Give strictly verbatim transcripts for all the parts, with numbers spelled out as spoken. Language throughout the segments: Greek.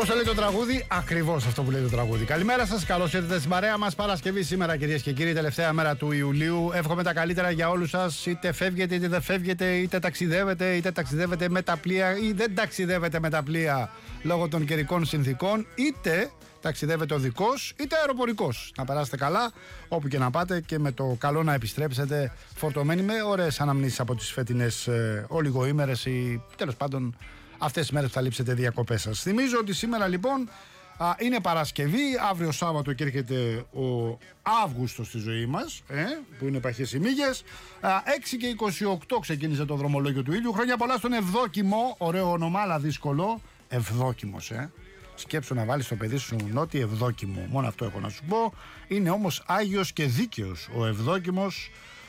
Πώς το λέει το τραγούδι, ακριβώς αυτό που λέει το τραγούδι. Καλημέρα σας, καλώς ήρθατε στην παρέα μας. Παρασκευή σήμερα, κυρίες και κύριοι, τελευταία μέρα του Ιουλίου. Εύχομαι τα καλύτερα για όλους σας. Είτε φεύγετε, είτε δεν φεύγετε, είτε ταξιδεύετε, είτε ταξιδεύετε με τα πλοία, ή δεν ταξιδεύετε με τα πλοία λόγω των καιρικών συνθήκων, είτε ταξιδεύετε οδικός, είτε αεροπορικός. Να περάσετε καλά, όπου και να πάτε, και με το καλό να επιστρέψετε φορτωμένοι με ωραίες αναμνήσεις από τις φετινές ε, ολιγοήμερες ή τέλος πάντων αυτές τις μέρες που θα λείψετε διακοπές σας. Θυμίζω ότι σήμερα λοιπόν α, είναι Παρασκευή, αύριο Σάββατο και έρχεται ο Αύγουστος στη ζωή μας, ε, που είναι παχές οι μύγες. έξι και είκοσι οκτώ ξεκίνησε το δρομολόγιο του ήλιου. Χρόνια πολλά στον Ευδόκιμο, ωραίο όνομα αλλά δύσκολο. Ευδόκιμος, ε. Σκέψου να βάλεις το παιδί σου Νότι Ευδόκιμο. Μόνο αυτό έχω να σου πω. Είναι όμως Άγιος και Δίκαιος ο Ευδόκιμος.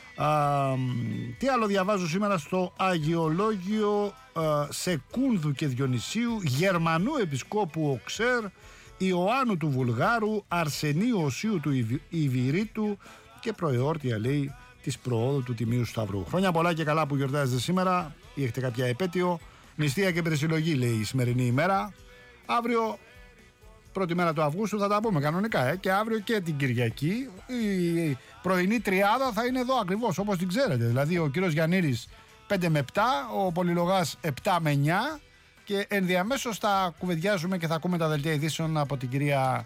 Α, τι άλλο διαβάζω σήμερα στο Αγιολόγιο α, Σεκούνδου και Διονυσίου, Γερμανού Επισκόπου Οξέρ, Ιωάννου του Βουλγάρου, Αρσενίου Οσίου του Ιβ, Ιβηρίτου και προεόρτια, λέει, της προόδου του Τιμίου Σταυρού. Χρόνια πολλά και καλά που γιορτάζετε σήμερα, ή έχετε κάποια επέτειο. Νηστεία και περισυλλογή, λέει, η σημερινή ημέρα. Αύριο, πρώτη μέρα του Αυγούστου, θα τα πούμε κανονικά, ε, και αύριο και την Κυριακή. Η πρωινή τριάδα θα είναι εδώ ακριβώς όπως την ξέρετε. Δηλαδή ο κύριος Γιαννήρης πέντε με επτά, ο Πολυλογάς επτά με εννιά, και ενδιαμέσως θα κουβεντιάζουμε και θα ακούμε τα δελτία ειδήσεων από την κυρία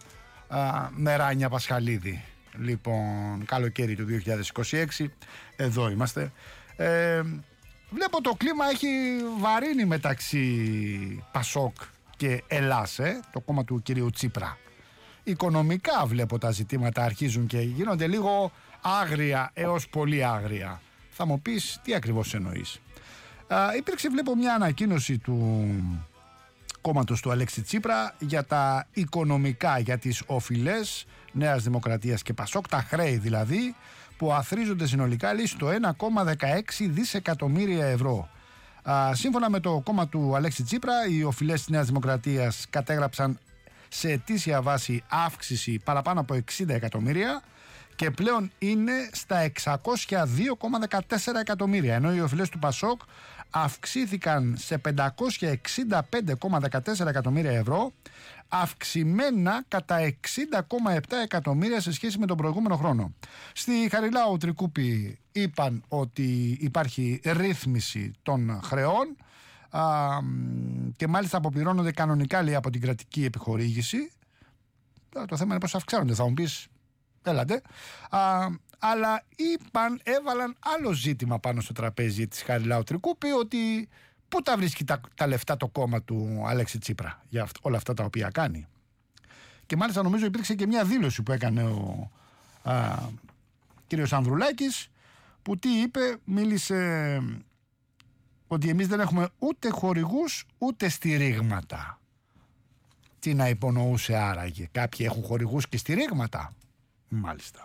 α, Μεράνια Πασχαλίδη. Λοιπόν, καλοκαίρι του δύο χιλιάδες είκοσι έξι, εδώ είμαστε. Ε, βλέπω το κλίμα έχει βαρύνει μεταξύ Πασόκ και Ελλάς, ε, το κόμμα του κυρίου Τσίπρα. Οικονομικά βλέπω τα ζητήματα αρχίζουν και γίνονται λίγο άγρια έως πολύ άγρια. Θα μου πεις τι ακριβώς εννοείς. Α, υπήρξε, βλέπω, μια ανακοίνωση του κόμματος του Αλέξη Τσίπρα για τα οικονομικά, για τις οφειλές Νέας Δημοκρατίας και Πασόκ, τα χρέη δηλαδή, που αθρίζονται συνολικά, λέει, στο ένα κόμμα δεκαέξι δισεκατομμύρια ευρώ. Α, σύμφωνα με το κόμμα του Αλέξη Τσίπρα, οι οφειλές της Νέας Δημοκρατίας κατέγραψαν σε ετήσια βάση αύξηση παραπάνω από εξήντα εκατομμύρια και πλέον είναι στα εξακόσια δύο κόμμα δεκατέσσερα εκατομμύρια, ενώ οι οφειλές του Πασόκ αυξήθηκαν σε πεντακόσια εξήντα πέντε κόμμα δεκατέσσερα εκατομμύρια ευρώ, αυξημένα κατά εξήντα κόμμα επτά εκατομμύρια σε σχέση με τον προηγούμενο χρόνο. Στη Χαριλάου Τρικούπη είπαν ότι υπάρχει ρύθμιση των χρεών α, και μάλιστα αποπληρώνονται κανονικά, λέει, από την κρατική επιχορήγηση. Το θέμα είναι πώς αυξάνονται, θα μου πεις, έλατε. Α, αλλά είπαν, έβαλαν άλλο ζήτημα πάνω στο τραπέζι της Χαριλάου Τρικούπη, ότι πού τα βρίσκει τα, τα λεφτά το κόμμα του Αλέξη Τσίπρα για αυτα, όλα αυτά τα οποία κάνει. Και μάλιστα νομίζω υπήρξε και μια δήλωση που έκανε ο α, κύριος Ανδρουλάκης, που τι είπε, μίλησε ότι εμείς δεν έχουμε ούτε χορηγούς ούτε στηρίγματα. Τι να υπονοούσε άραγε, κάποιοι έχουν χορηγούς και στηρίγματα? Μάλιστα.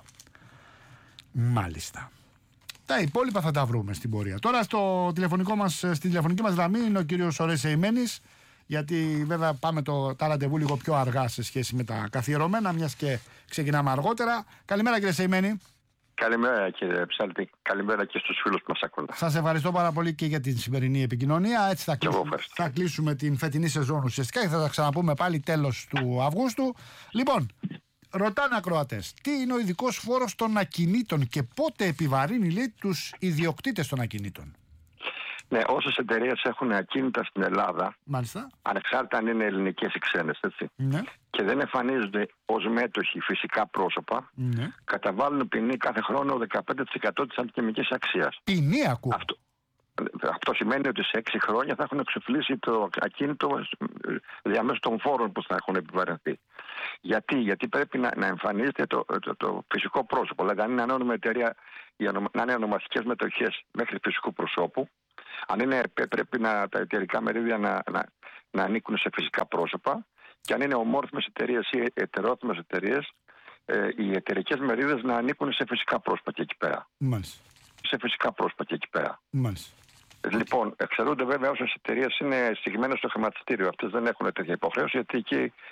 Μάλιστα. Τα υπόλοιπα θα τα βρούμε στην πορεία. Τώρα στο τηλεφωνικό μας, στη τηλεφωνική μας γραμμή είναι ο κύριος Ορές Σεϊμένης, γιατί βέβαια πάμε το, τα ραντεβού λίγο πιο αργά σε σχέση με τα καθιερωμένα, μιας και ξεκινάμε αργότερα. Καλημέρα, κύριε Σεϊμένη. Καλημέρα, κύριε Ψάλτη. Καλημέρα και στους φίλους που μας ακούνε. Σας ευχαριστώ πάρα πολύ και για την σημερινή επικοινωνία. Έτσι θα κλείσουμε, θα κλείσουμε την φετινή σεζόν ουσιαστικά και θα τα ξαναπούμε πάλι τέλος του Αυγούστου. Λοιπόν, ρωτάνε ακροατές, τι είναι ο ειδικός φόρος των ακινήτων και πότε επιβαρύνει, λέει, τους ιδιοκτήτες των ακινήτων? Ναι, όσες εταιρείες έχουν ακίνητα στην Ελλάδα, μάλιστα, ανεξάρτητα αν είναι ελληνικές ή ξένες, έτσι, ναι, και δεν εμφανίζονται ως μέτοχοι φυσικά πρόσωπα, ναι, καταβάλουν ποινή κάθε χρόνο δεκαπέντε τοις εκατό της αντικειμενικής αξίας. Ποινή, ακούω. Αυτό, αυτό σημαίνει ότι σε έξι χρόνια θα έχουν εξοφλήσει το ακίνητο διαμέσου των φόρων που θα έχουν επιβαρυνθεί. Γιατί, Γιατί πρέπει να, να εμφανίζεται το, το, το φυσικό πρόσωπο. Δηλαδή, αν είναι ανώνυμη εταιρεία, να είναι ονομαστικές μετοχές μέχρι φυσικού προσώπου. Αν είναι, πρέπει να, τα εταιρικά μερίδια να, να, να ανήκουν σε φυσικά πρόσωπα. Και αν είναι ομόρφημες εταιρείες ή ετερόθυμες εταιρείες, ε, οι εταιρικές μερίδες να ανήκουν σε φυσικά πρόσωπα και εκεί πέρα. Μάλιστα. Σε φυσικά πρόσωπα και εκεί πέρα. Μάλιστα. Λοιπόν, εξαιρούνται βέβαια όσες εταιρείες είναι στηγμένες στο χρηματιστήριο. Αυτές δεν έχουν τέτοια υποχρέωση, γιατί εκεί